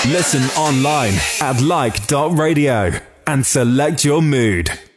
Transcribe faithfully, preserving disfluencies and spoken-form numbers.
Listen online at like dot radio and select your mood.